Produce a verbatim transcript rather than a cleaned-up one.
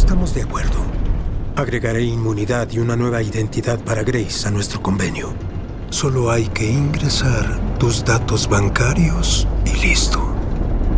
Estamos de acuerdo. Agregaré inmunidad y una nueva identidad para Grace a nuestro convenio. Solo hay que ingresar tus datos bancarios y listo.